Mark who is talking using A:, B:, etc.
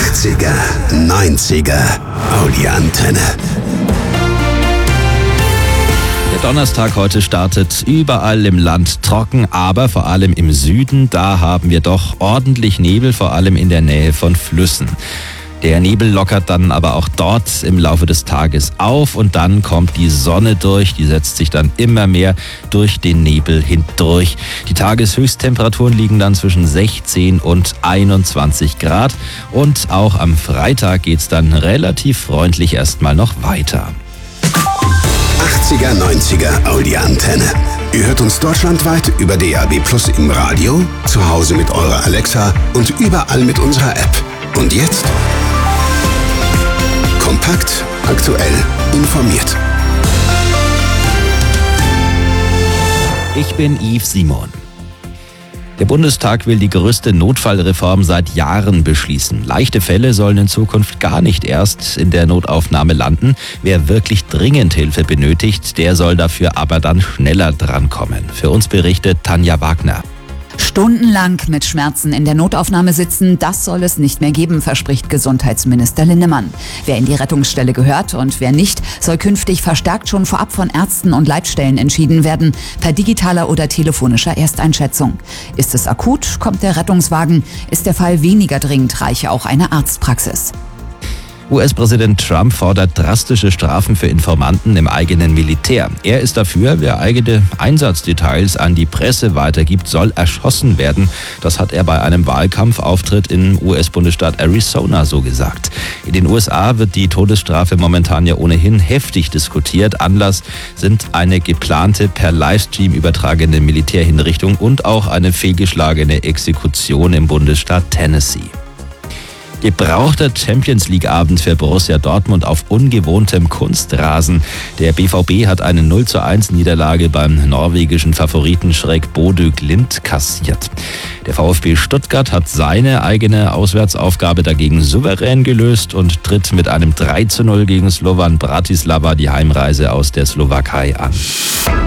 A: 80er, 90er, Audio-Antenne.
B: Der Donnerstag heute startet überall im Land trocken, aber vor allem im Süden, da haben wir doch ordentlich Nebel, vor allem in der Nähe von Flüssen. Der Nebel lockert dann aber auch dort im Laufe des Tages auf und dann kommt die Sonne durch. Die setzt sich dann immer mehr durch den Nebel hindurch. Die Tageshöchsttemperaturen liegen dann zwischen 16 und 21 Grad. Und auch am Freitag geht's dann relativ freundlich erstmal noch weiter.
A: 80er, 90er, Audio-Antenne. Ihr hört uns deutschlandweit über DAB+ im Radio, zu Hause mit eurer Alexa und überall mit unserer App. Und jetzt? Kompakt, aktuell, informiert.
B: Ich bin Yves Simon. Der Bundestag will die größte Notfallreform seit Jahren beschließen. Leichte Fälle sollen in Zukunft gar nicht erst in der Notaufnahme landen. Wer wirklich dringend Hilfe benötigt, der soll dafür aber dann schneller drankommen. Für uns berichtet Tanja Wagner.
C: Stundenlang mit Schmerzen in der Notaufnahme sitzen, das soll es nicht mehr geben, verspricht Gesundheitsminister Linnemann. Wer in die Rettungsstelle gehört und wer nicht, soll künftig verstärkt schon vorab von Ärzten und Leitstellen entschieden werden, per digitaler oder telefonischer Ersteinschätzung. Ist es akut, kommt der Rettungswagen. Ist der Fall weniger dringend, reiche auch eine Arztpraxis.
B: US-Präsident Trump fordert drastische Strafen für Informanten im eigenen Militär. Er ist dafür, wer eigene Einsatzdetails an die Presse weitergibt, soll erschossen werden. Das hat er bei einem Wahlkampfauftritt im US-Bundesstaat Arizona so gesagt. In den USA wird die Todesstrafe momentan ja ohnehin heftig diskutiert. Anlass sind eine geplante per Livestream übertragene Militärhinrichtung und auch eine fehlgeschlagene Exekution im Bundesstaat Tennessee. Gebrauchter Champions-League-Abend für Borussia Dortmund auf ungewohntem Kunstrasen. Der BVB hat eine 0:1 beim norwegischen Favoriten Schalke Bodø Glimt kassiert. Der VfB Stuttgart hat seine eigene Auswärtsaufgabe dagegen souverän gelöst und tritt mit einem 3:0 gegen Slovan Bratislava die Heimreise aus der Slowakei an.